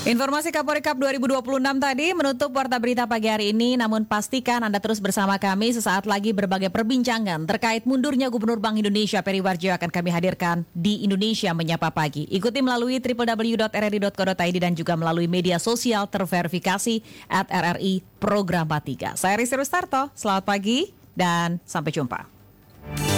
Informasi Kapolri Cup 2026 tadi menutup Warta Berita pagi hari ini, namun pastikan Anda terus bersama kami. Sesaat lagi berbagai perbincangan terkait mundurnya Gubernur Bank Indonesia Peri Warjio akan kami hadirkan di Indonesia Menyapa Pagi. Ikuti melalui www.rri.co.id dan juga melalui media sosial terverifikasi @RRI Program 3. Saya Rizky Rustarto, selamat pagi dan sampai jumpa.